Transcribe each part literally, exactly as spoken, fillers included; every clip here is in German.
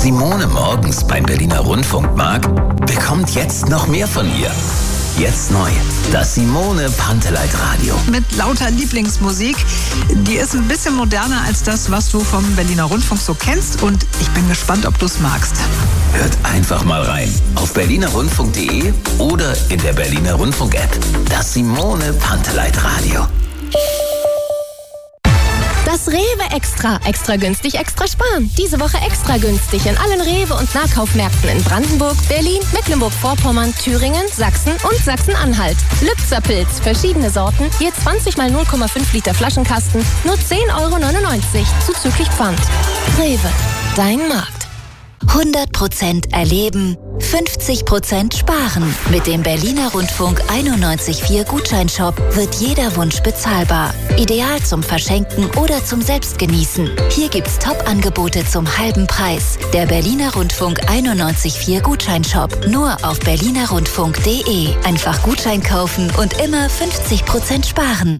Simone morgens beim Berliner Rundfunk mag, bekommt jetzt noch mehr von ihr. Jetzt neu, das Simone Panteleit Radio. Mit lauter Lieblingsmusik. Die ist ein bisschen moderner als das, was du vom Berliner Rundfunk so kennst. Und ich bin gespannt, ob du es magst. Hört einfach mal rein. Auf berliner rundfunk punkt de oder in der Berliner Rundfunk App. Das Simone Panteleit Radio. Das Rewe Extra. Extra günstig, extra sparen. Diese Woche extra günstig in allen Rewe- und Nahkaufmärkten in Brandenburg, Berlin, Mecklenburg-Vorpommern, Thüringen, Sachsen und Sachsen-Anhalt. Lübzer Pilz, verschiedene Sorten, je zwanzig mal null Komma fünf Liter Flaschenkasten, nur zehn Euro neunundneunzig, zuzüglich Pfand. Rewe, dein Markt. hundert Prozent erleben, fünfzig Prozent sparen. Mit dem Berliner Rundfunk einundneunzig Komma vier Gutscheinshop wird jeder Wunsch bezahlbar. Ideal zum Verschenken oder zum Selbstgenießen. Hier gibt's Top-Angebote zum halben Preis. Der Berliner Rundfunk einundneunzig Komma vier Gutscheinshop. Nur auf berliner rundfunk punkt de. Einfach Gutschein kaufen und immer fünfzig Prozent sparen.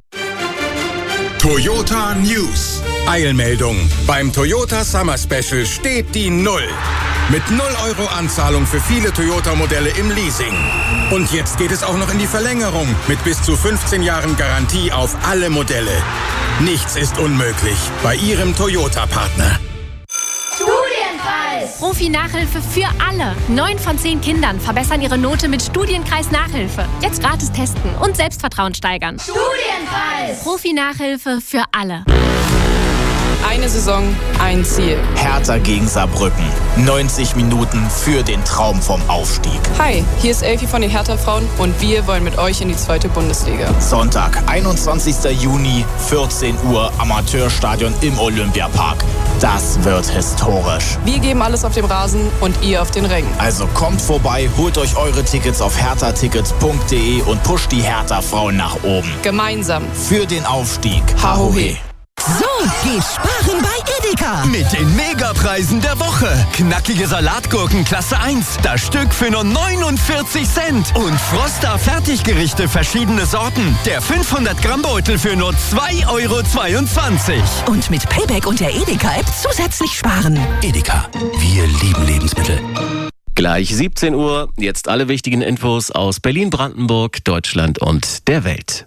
Toyota News. Eilmeldung. Beim Toyota Summer Special steht die Null. Mit null Euro Anzahlung für viele Toyota-Modelle im Leasing. Und jetzt geht es auch noch in die Verlängerung mit bis zu fünfzehn Jahren Garantie auf alle Modelle. Nichts ist unmöglich bei Ihrem Toyota-Partner. Studienkreis! Profi-Nachhilfe für alle. Neun von zehn Kindern verbessern ihre Note mit Studienkreis-Nachhilfe. Jetzt gratis testen und Selbstvertrauen steigern. Studienkreis! Profi-Nachhilfe für alle. Eine Saison, ein Ziel. Hertha gegen Saarbrücken. neunzig Minuten für den Traum vom Aufstieg. Hi, hier ist Elfi von den Hertha-Frauen und wir wollen mit euch in die zweite Bundesliga. Sonntag, einundzwanzigster Juni, vierzehn Uhr, Amateurstadion im Olympiapark. Das wird historisch. Wir geben alles auf dem Rasen und ihr auf den Rängen. Also kommt vorbei, holt euch eure Tickets auf hertha tickets punkt de und pusht die Hertha-Frauen nach oben. Gemeinsam. Für den Aufstieg. Hahohe. So, geh sparen bei Edeka. Mit den Megapreisen der Woche. Knackige Salatgurken Klasse eins. Das Stück für nur neunundvierzig Cent. Und Froster Fertiggerichte verschiedene Sorten. Der fünfhundert Gramm Beutel für nur zwei Euro zweiundzwanzig. Und mit Payback und der Edeka-App zusätzlich sparen. Edeka, wir lieben Lebensmittel. Gleich siebzehn Uhr, jetzt alle wichtigen Infos aus Berlin, Brandenburg, Deutschland und der Welt.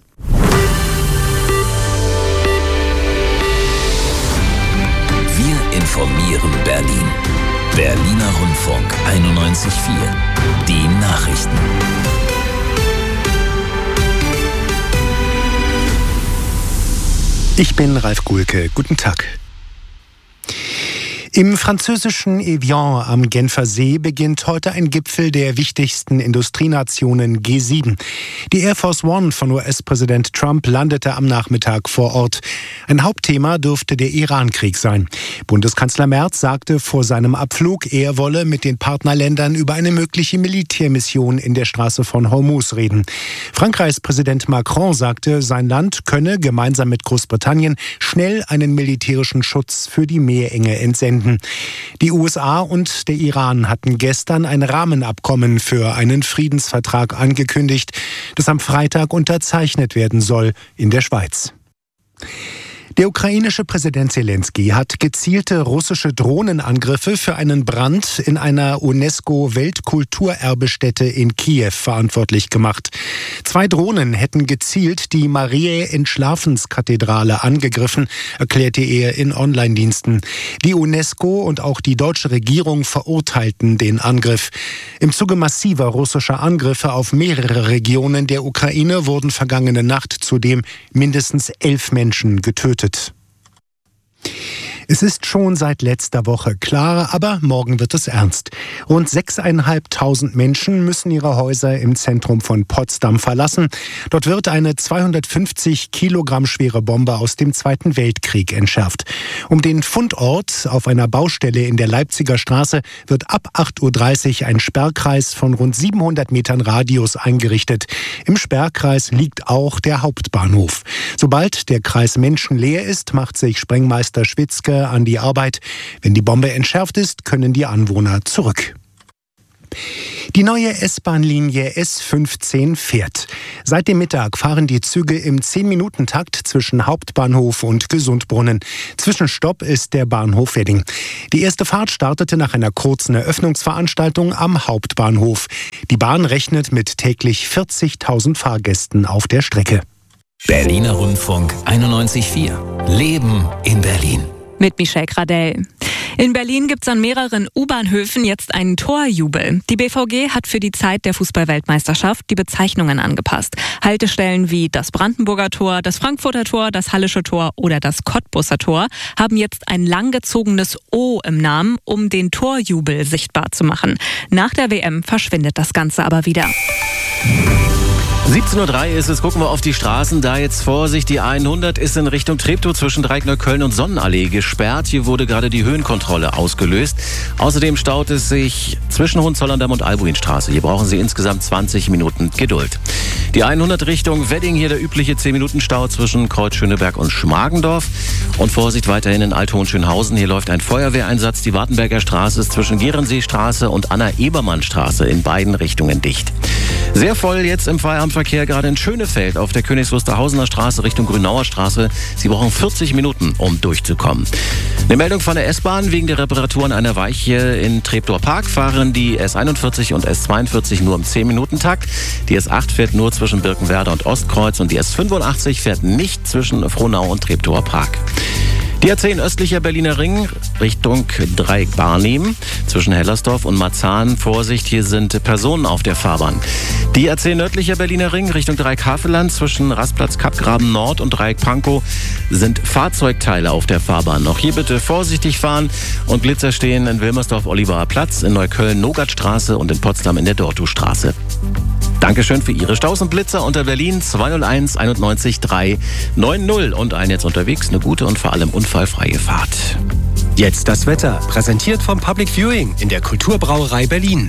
Informieren Berlin. Berliner Rundfunk einundneunzig Komma vier. Die Nachrichten. Ich bin Ralf Gulke. Guten Tag. Im französischen Evian am Genfer See beginnt heute ein Gipfel der wichtigsten Industrienationen G sieben. Die Air Force One von U S-Präsident Trump landete am Nachmittag vor Ort. Ein Hauptthema dürfte der Iran-Krieg sein. Bundeskanzler Merz sagte vor seinem Abflug, er wolle mit den Partnerländern über eine mögliche Militärmission in der Straße von Hormuz reden. Frankreichs Präsident Macron sagte, sein Land könne gemeinsam mit Großbritannien schnell einen militärischen Schutz für die Meerenge entsenden. Die U S A und der Iran hatten gestern ein Rahmenabkommen für einen Friedensvertrag angekündigt, das am Freitag unterzeichnet werden soll in der Schweiz. Der ukrainische Präsident Zelensky hat gezielte russische Drohnenangriffe für einen Brand in einer UNESCO-Weltkulturerbestätte in Kiew verantwortlich gemacht. Zwei Drohnen hätten gezielt die Mariä-Entschlafenskathedrale angegriffen, erklärte er in Online-Diensten. Die UNESCO und auch die deutsche Regierung verurteilten den Angriff. Im Zuge massiver russischer Angriffe auf mehrere Regionen der Ukraine wurden vergangene Nacht zudem mindestens elf Menschen getötet. Es ist schon seit letzter Woche klar, aber morgen wird es ernst. Rund sechstausendfünfhundert Menschen müssen ihre Häuser im Zentrum von Potsdam verlassen. Dort wird eine zweihundertfünfzig Kilogramm schwere Bombe aus dem Zweiten Weltkrieg entschärft. Um den Fundort auf einer Baustelle in der Leipziger Straße wird ab acht Uhr dreißig ein Sperrkreis von rund siebenhundert Metern Radius eingerichtet. Im Sperrkreis liegt auch der Hauptbahnhof. Sobald der Kreis menschenleer ist, macht sich Sprengmeister Schwitzke an die Arbeit. Wenn die Bombe entschärft ist, können die Anwohner zurück. Die neue S-Bahn-Linie S fünfzehn fährt. Seit dem Mittag fahren die Züge im zehn-Minuten-Takt zwischen Hauptbahnhof und Gesundbrunnen. Zwischenstopp ist der Bahnhof Wedding. Die erste Fahrt startete nach einer kurzen Eröffnungsveranstaltung am Hauptbahnhof. Die Bahn rechnet mit täglich vierzigtausend Fahrgästen auf der Strecke. Berliner Rundfunk einundneunzig Komma vier. Leben in Berlin. Mit Michelle Gradell. In Berlin gibt es an mehreren U-Bahnhöfen jetzt einen Torjubel. Die B V G hat für die Zeit der Fußball-Weltmeisterschaft die Bezeichnungen angepasst. Haltestellen wie das Brandenburger Tor, das Frankfurter Tor, das Hallische Tor oder das Cottbuser Tor haben jetzt ein langgezogenes O im Namen, um den Torjubel sichtbar zu machen. Nach der W M verschwindet das Ganze aber wieder. siebzehn Uhr drei ist es, gucken wir auf die Straßen. Da jetzt Vorsicht, die hundert ist in Richtung Treptow zwischen Dreieckneukölln und Sonnenallee gesperrt. Hier wurde gerade die Höhenkontrolle ausgelöst. Außerdem staut es sich zwischen Hohenzollern-Damm und Albuinstraße. Hier brauchen Sie insgesamt zwanzig Minuten Geduld. Die hundert Richtung Wedding, hier der übliche zehn-Minuten-Stau zwischen Kreuz-Schöneberg und Schmargendorf. Und Vorsicht weiterhin in Alt-Hohenschönhausen. Hier läuft ein Feuerwehreinsatz. Die Wartenberger Straße ist zwischen Gehrenseestraße und Anna-Ebermann-Straße in beiden Richtungen dicht. Sehr voll jetzt im Feierabendverkehr, gerade in Schönefeld auf der Königs Wusterhausener Straße Richtung Grünauer Straße. Sie brauchen vierzig Minuten, um durchzukommen. Eine Meldung von der S-Bahn: Wegen der Reparaturen einer Weiche in Treptower Park fahren die S einundvierzig und S zweiundvierzig nur im zehn-Minuten-Takt. Die S acht fährt nur zwischen Birkenwerder und Ostkreuz und die S fünfundachtzig fährt nicht zwischen Frohnau und Treptower Park. Die A zehn östlicher Berliner Ring Richtung Dreieck Barnim zwischen Hellersdorf und Marzahn. Vorsicht, hier sind Personen auf der Fahrbahn. Die A zehn nördlicher Berliner Ring Richtung Dreieck Havelland zwischen Rastplatz Kappgraben Nord und Dreieck Pankow sind Fahrzeugteile auf der Fahrbahn. Auch hier bitte vorsichtig fahren und Glitzer stehen in Wilmersdorf-Oliverer Platz, in Neukölln Nogatstraße und in Potsdam in der Dortustraße. Dankeschön für Ihre Staus und Blitzer unter Berlin zwei null eins einundneunzig drei neun null und ein jetzt unterwegs eine gute und vor allem unfallfreie Fahrt. Jetzt das Wetter, präsentiert vom Public Viewing in der Kulturbrauerei Berlin.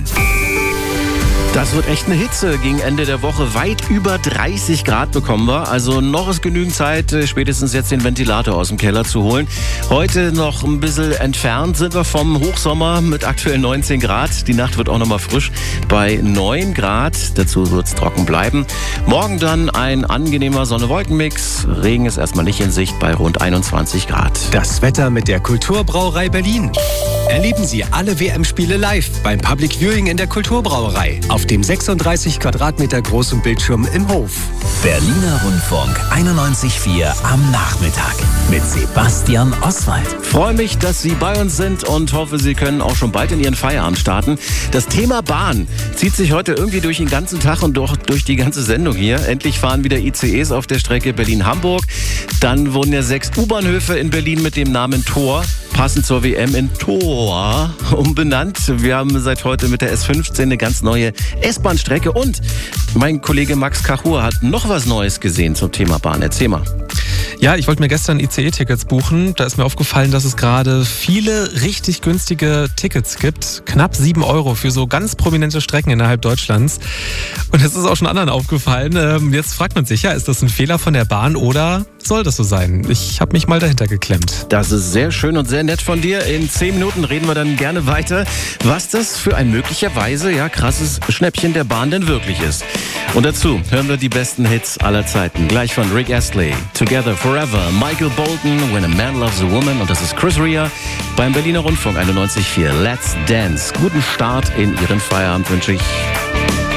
Das wird echt eine Hitze. Gegen Ende der Woche weit über dreißig Grad bekommen wir. Also noch ist genügend Zeit, spätestens jetzt den Ventilator aus dem Keller zu holen. Heute noch ein bisschen entfernt sind wir vom Hochsommer mit aktuell neunzehn Grad. Die Nacht wird auch noch mal frisch bei neun Grad. Dazu wird es trocken bleiben. Morgen dann ein angenehmer Sonne-Wolken-Mix. Regen ist erstmal nicht in Sicht bei rund einundzwanzig Grad. Das Wetter mit der Kulturbrauerei Berlin. Erleben Sie alle W M-Spiele live beim Public Viewing in der Kulturbrauerei auf dem sechsunddreißig Quadratmeter großen Bildschirm im Hof. Berliner Rundfunk einundneunzig Komma vier am Nachmittag mit Sebastian Oswald. Freue mich, dass Sie bei uns sind und hoffe, Sie können auch schon bald in Ihren Feierabend starten. Das Thema Bahn zieht sich heute irgendwie durch den ganzen Tag und doch durch die ganze Sendung hier. Endlich fahren wieder I C Es auf der Strecke Berlin-Hamburg. Dann wurden ja sechs U-Bahnhöfe in Berlin mit dem Namen Tor passend zur W M in Tor umbenannt. Wir haben seit heute mit der S fünfzehn eine ganz neue S-Bahn-Strecke und mein Kollege Max Kachur hat noch was Neues gesehen zum Thema Bahn. Erzähl mal. Ja, ich wollte mir gestern I C E-Tickets buchen. Da ist mir aufgefallen, dass es gerade viele richtig günstige Tickets gibt. Knapp sieben Euro für so ganz prominente Strecken innerhalb Deutschlands. Und es ist auch schon anderen aufgefallen. Jetzt fragt man sich, ja, ist das ein Fehler von der Bahn oder soll das so sein? Ich habe mich mal dahinter geklemmt. Das ist sehr schön und sehr nett von dir. In zehn Minuten reden wir dann gerne weiter, was das für ein möglicherweise ja krasses Schnäppchen der Bahn denn wirklich ist. Und dazu hören wir die besten Hits aller Zeiten. Gleich von Rick Astley, Together Forever, Michael Bolton, When a Man Loves a Woman und das ist Chris Rea beim Berliner Rundfunk einundneunzig Komma vier. Let's Dance. Guten Start in Ihren Feierabend wünsche ich.